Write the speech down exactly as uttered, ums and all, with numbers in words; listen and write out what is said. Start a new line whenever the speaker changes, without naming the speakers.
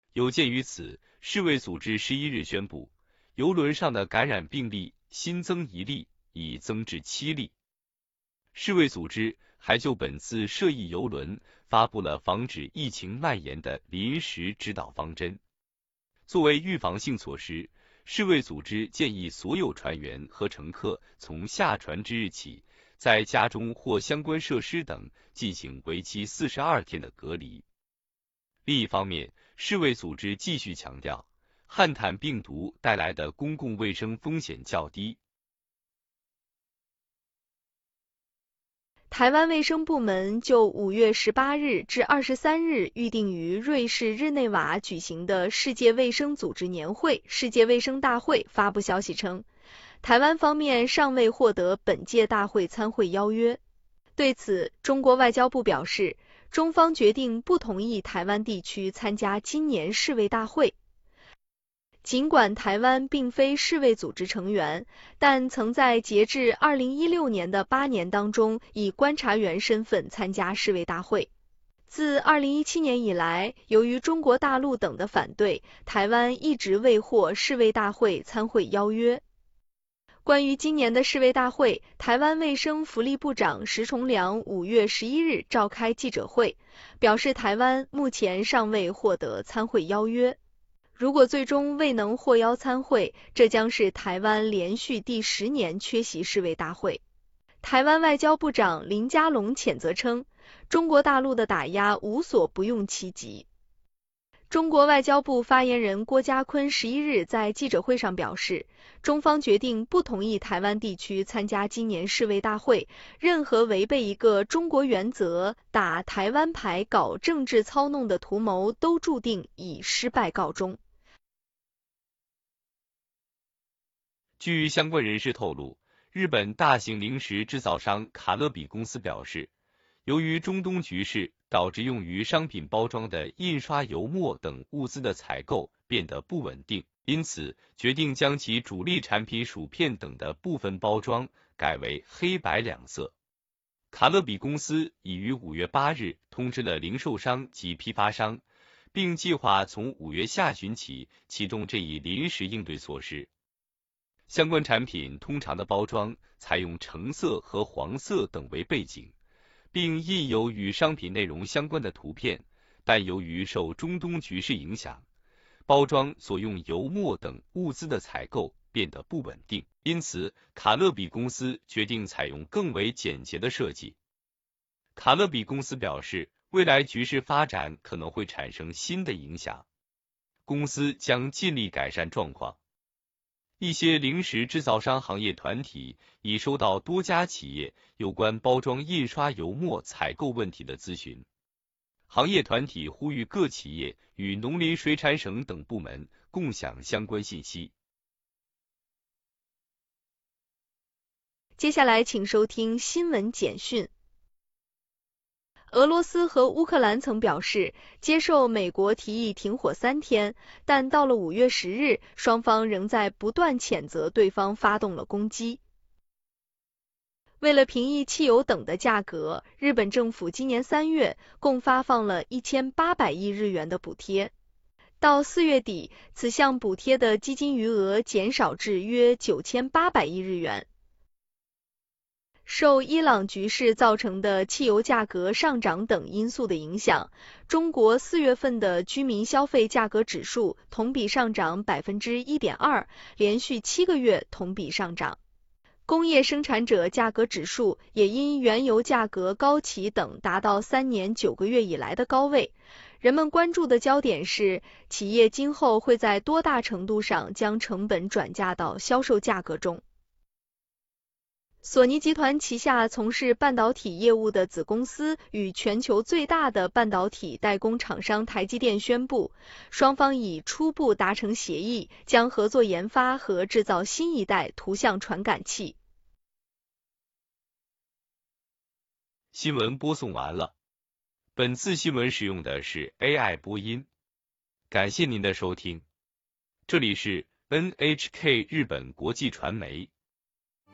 有鉴于此，世卫组织十一日宣布，邮轮上的感染病例新增一例，已增至七例。世卫组织还就本次涉疫邮轮发布了防止疫情蔓延的临时指导方针。作为预防性措施，世卫组织建议所有船员和乘客从下船之日起，在家中或相关设施等进行为期四十二天的隔离。另一方面，世卫组织继续强调，汉坦病毒带来的公共卫生风险较低。
台湾卫生部门就五月十八日至二十三日预定于瑞士日内瓦举行的世界卫生组织年会世界卫生大会发布消息称，台湾方面尚未获得本届大会参会邀约。对此，中国外交部表示，中方决定不同意台湾地区参加今年世卫大会。尽管台湾并非世卫组织成员，但曾在截至二零一六年的八年当中以观察员身份参加世卫大会。自二零一七年以来，由于中国大陆等的反对，台湾一直未获世卫大会参会邀约。关于今年的世卫大会，台湾卫生福利部长石崇良五月十一日召开记者会，表示台湾目前尚未获得参会邀约。如果最终未能获邀参会，这将是台湾连续第十年缺席世卫大会。台湾外交部长林佳龙谴责称，中国大陆的打压无所不用其极。中国外交部发言人郭家坤十一日在记者会上表示，中方决定不同意台湾地区参加今年世卫大会，任何违背一个中国原则、打台湾牌、搞政治操弄的图谋，都注定以失败告终。
据相关人士透露，日本大型零食制造商卡乐比公司表示，由于中东局势导致用于商品包装的印刷油墨等物资的采购变得不稳定，因此决定将其主力产品薯片等的部分包装改为黑白两色。卡乐比公司已于五月八日通知了零售商及批发商，并计划从五月下旬起启动这一临时应对措施。相关产品通常的包装采用橙色和黄色等为背景，并印有与商品内容相关的图片，但由于受中东局势影响，包装所用油墨等物资的采购变得不稳定，因此卡乐比公司决定采用更为简洁的设计。卡乐比公司表示，未来局势发展可能会产生新的影响，公司将尽力改善状况。一些零食制造商行业团体已收到多家企业有关包装印刷油墨采购问题的咨询。行业团体呼吁各企业与农林水产省等部门共享相关信息。
接下来请收听新闻简讯。俄罗斯和乌克兰曾表示接受美国提议停火三天，但到了五月十日，双方仍在不断谴责对方发动了攻击。为了平抑汽油等的价格，日本政府今年三月共发放了一千八百亿日元的补贴。到四月底，此项补贴的基金余额减少至约九千八百亿日元。受伊朗局势造成的汽油价格上涨等因素的影响，中国四月份的居民消费价格指数同比上涨 百分之一点二， 连续七个月同比上涨。工业生产者价格指数也因原油价格高企等达到三年九个月以来的高位。人们关注的焦点是，企业今后会在多大程度上将成本转嫁到销售价格中。索尼集团旗下从事半导体业务的子公司与全球最大的半导体代工厂商台积电宣布，双方已初步达成协议，将合作研发和制造新一代图像传感器。
新闻播送完了，本次新闻使用的是 A I 播音，感谢您的收听，这里是 N H K 日本国际传媒。